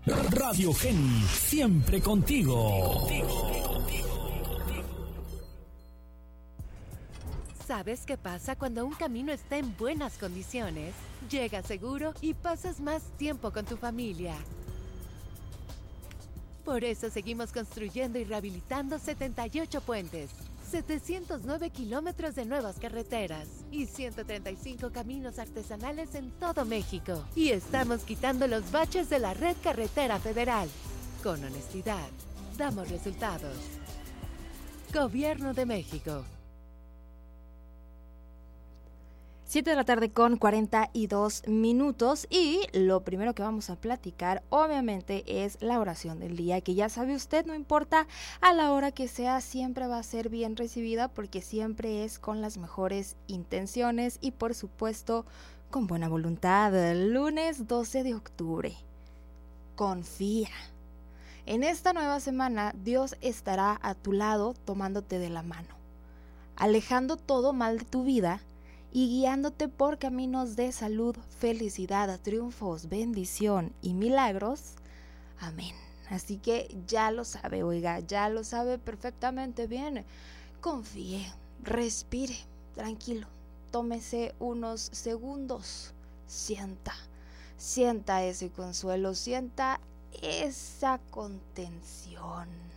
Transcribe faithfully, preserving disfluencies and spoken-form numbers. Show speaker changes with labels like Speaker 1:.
Speaker 1: Radio Geni, siempre contigo.
Speaker 2: ¿Sabes qué pasa cuando un camino está en buenas condiciones? Llegas seguro y pasas más tiempo con tu familia. Por eso seguimos construyendo y rehabilitando setenta y ocho puentes, setecientos nueve kilómetros de nuevas carreteras y ciento treinta y cinco caminos artesanales en todo México. Y estamos quitando los baches de la red carretera federal. Con honestidad, damos resultados. Gobierno de México.
Speaker 3: siete de la tarde con cuarenta y dos minutos y lo primero que vamos a platicar obviamente es la oración del día, que ya sabe usted, no importa a la hora que sea, siempre va a ser bien recibida porque siempre es con las mejores intenciones y por supuesto con buena voluntad. Lunes doce de octubre. Confía. En esta nueva semana Dios estará a tu lado tomándote de la mano, alejando todo mal de tu vida y guiándote por caminos de salud, felicidad, triunfos, bendición y milagros. Amén. Así que ya lo sabe, oiga, ya lo sabe perfectamente bien. Confíe, respire, tranquilo, tómese unos segundos, sienta, sienta ese consuelo, sienta esa contención.